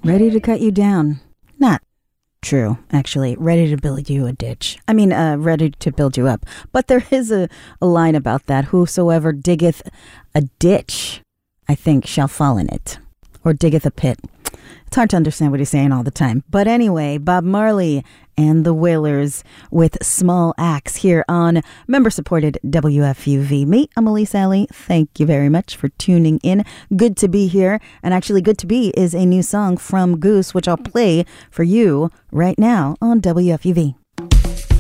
Ready to cut you down. Not true, actually. Ready to build you a ditch. Ready to build you up. But there is a line about that. Whosoever diggeth a ditch, I think, shall fall in it. Or diggeth a pit. It's hard to understand what he's saying all the time. But anyway, Bob Marley and the Wailers with Small Axe here on member-supported WFUV. Me, I'm Elise Alley. Thank you very much for tuning in. Good to be here. And actually, Good to Be is a new song from Goose, which I'll play for you right now on WFUV.